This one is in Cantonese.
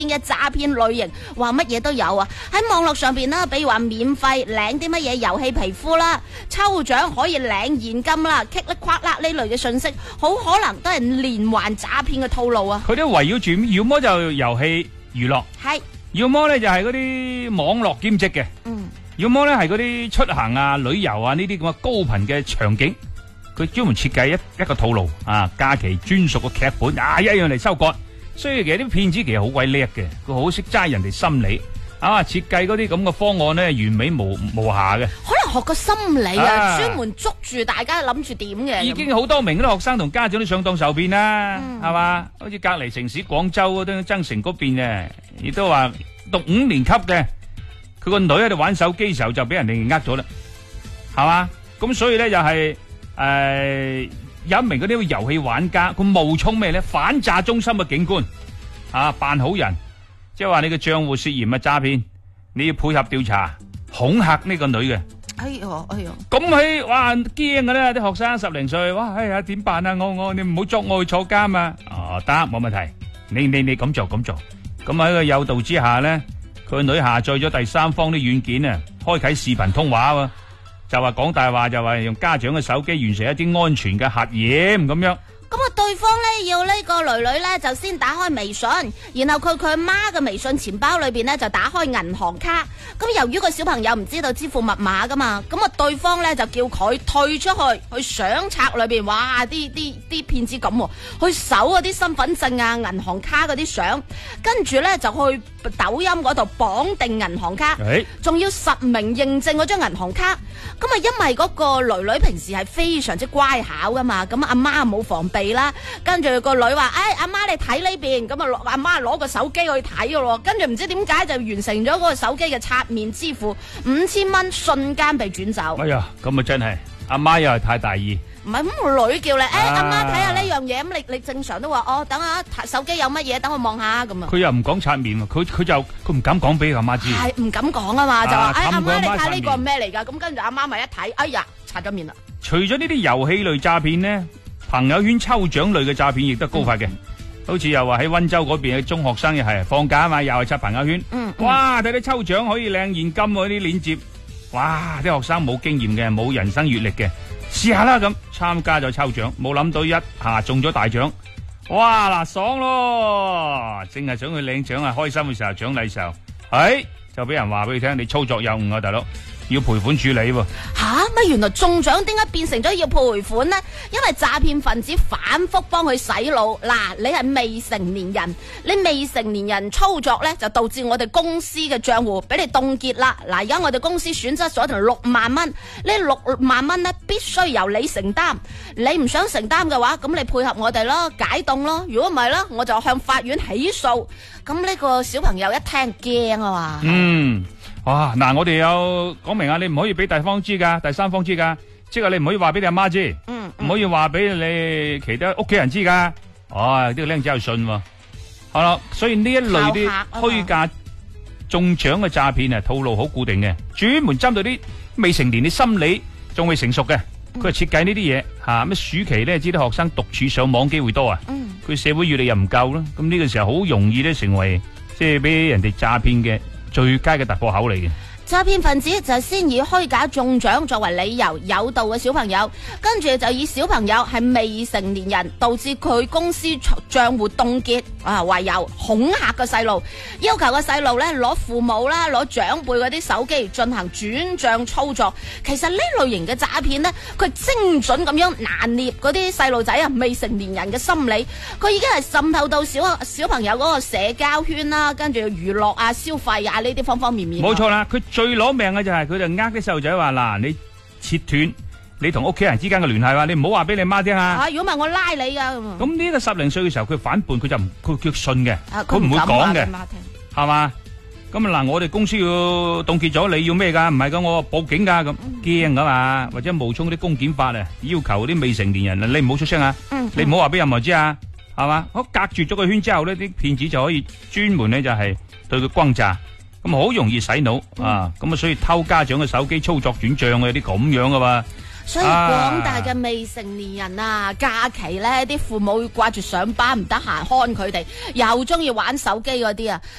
嘅詐騙類型，話乜嘢都有啊！喺網絡上邊啦，比如話免費領啲乜嘢遊戲皮膚啦，抽獎可以領現金啦，棘啦夸啦呢類嘅信息，好可能都係連環詐騙嘅套路啊！ 佢都圍繞住，要麼就遊戲娛樂， 係， 要麼咧就係嗰啲網絡兼職嘅，要麼咧係嗰啲出行啊、旅遊啊呢啲咁嘅高頻嘅場景，佢專門設計一個套路啊，假期專屬嘅劇本啊，一樣嚟收割。所以其實啲騙子其實好鬼叻嘅，佢好識揸人哋心理啊，設計嗰啲咁嘅方案咧，完美無瑕嘅。 可能學個心理啊，專門捉住大家諗住點嘅。 已經好多名嗰啲學生同家長都上當受騙啦，係嘛？好似隔籬城市廣州嗰啲增城嗰邊嘅，亦都話讀5年級嘅，佢個女喺度玩手機嘅時候就俾人哋呃咗啦，係嘛？咁所以咧就係有一名嗰啲遊戲玩家，佢冒充咩咧？反詐中心嘅警官啊，扮好人，即係話你嘅賬戶涉嫌係詐騙，你要配合調查，恐嚇呢個女嘅。 哎呦， 咁佢哇驚嘅咧，啲學生10零歲，哇，哎呀點辦啊？我你唔好作我去坐監啊！哦，得，冇問題，你咁做。咁喺個誘導之下咧，佢個女下載咗第三方啲軟件啊，開啟視頻通話喎。就話講大話，就話用家長嘅手機完成一啲安全嘅核驗咁樣。 咁啊，對方咧要呢個女女咧就先打開微信，然後佢阿媽嘅微信錢包裏邊咧就打開銀行卡。咁由於個小朋友唔知道支付密碼噶嘛，咁啊對方咧就叫佢退出去相冊裏邊，哇啲騙子咁去搜嗰啲身份證啊、銀行卡嗰啲相，跟住咧就去抖音嗰度綁定銀行卡，仲要實名認證嗰張銀行卡。咁啊，因為嗰個女女平時係非常之乖巧噶嘛，咁阿媽冇防備啦，跟住個女話：阿媽你睇呢邊，咁啊阿媽攞個手機去睇噶咯，跟住唔知點解就完成咗嗰個手機嘅刷面支付，5000蚊瞬間被轉走。 哎呀，咁啊真係阿媽又係太大意。 唔係咁個女叫你，阿媽睇下呢樣嘢，咁你正常都話哦，等下手機有乜嘢，等我望下咁啊。佢又唔講刷面，佢唔敢講俾阿媽知。 係唔敢講啊嘛，就話阿媽你睇呢個係咩嚟噶？咁跟住阿媽咪一睇，哎呀，刷咗面啦。 除咗呢啲遊戲類詐騙呢，朋友圈抽獎類嘅詐騙亦都高發嘅。好似又話喺溫州嗰邊嘅中學生又係放假啊嘛，又係刷朋友圈。哇，睇你抽獎可以領現金嗰啲鏈接，哇！啲學生冇經驗嘅，冇人生閱歷嘅。試下啦，咁參加咗抽獎，冇諗到一下中咗大獎，哇嗱爽咯！淨係想去領獎啊，開心嘅時候，獎勵時候，就俾人話俾佢聽，你操作有誤啊，大佬要賠款處理喎。 乜原來中獎點解變成咗要賠款呢？因為詐騙分子反覆幫佢洗腦。嗱，你係未成年人，你未成年人操作呢，就導致我哋公司嘅賬戶俾你凍結啦。嗱，而家我哋公司損失咗條6萬蚊，呢6萬蚊呢必須由你承擔。你唔想承擔嘅話，咁你配合我哋咯，解凍咯。如果唔係啦，我就向法院起訴。咁呢個小朋友一聽驚啊嘛。 哇！嗱，我哋有講明啊，你唔可以俾第三方知噶，即係你唔可以話俾你阿媽知，唔可以話俾你其他屋企人知噶。呢個僆仔又信喎，係啦，所以呢一類啲虛假中獎嘅詐騙啊，套路好固定嘅，專門針對啲未成年嘅心理仲未成熟嘅，佢係設計呢啲嘢吓。咩暑期咧，知啲學生獨處上網機會多啊，佢社會閱歷又唔夠啦，咁呢個時候好容易咧成為即係俾人哋詐騙嘅最佳嘅突破口嚟嘅。 詐騙分子就先以虛假中獎作為理由誘導嘅小朋友，跟住就以小朋友係未成年人，導致佢公司賬戶凍結為由恐嚇個細路，要求個細路咧攞父母啦、攞長輩嗰啲手機進行轉賬操作。其實呢類型嘅詐騙呢，佢精準咁樣拿捏嗰啲細路仔未成年人嘅心理，佢已經係滲透到小朋友嗰個社交圈啦，跟住娛樂啊、消費啊呢啲方方面面。 冇錯啦，佢最攞命嘅就係佢就啲細路仔話嗱，你切斷你同屋企人之間嘅聯繫話，你唔好話俾你媽聽啊！如果唔係我拉你噶。咁呢個10零歲嘅時候，佢反叛，佢就唔佢信嘅，佢唔會講嘅，係嘛？咁嗱，我哋公司要凍結咗，你要咩噶？唔係噶，我報警噶，咁驚噶嘛？或者冒充啲公檢法啊，要求啲未成年人你唔好出聲啊，你唔好話俾任何人知啊，係嘛？我隔絕咗個圈之後呢，啲騙子就可以專門咧就係對佢轟炸。咁好容易洗腦啊！咁啊，所以偷家長嘅手機操作轉賬有啲咁樣噶嘛。 所以廣大嘅未成年人啊，假期咧啲父母掛住上班唔得閒看佢哋，又中意玩手機嗰啲啊，